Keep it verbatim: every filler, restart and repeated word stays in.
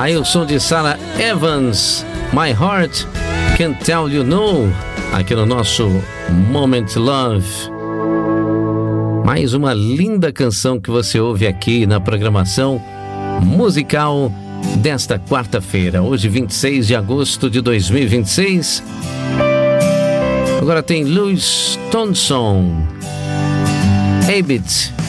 Aí o som de Sarah Evans, My Heart Can't Tell You No, aqui no nosso Moment Love. Mais uma linda canção que você ouve aqui na programação musical desta quarta-feira, hoje vinte e seis de agosto de dois mil e vinte e seis. Agora tem Louis Thompson, Habit.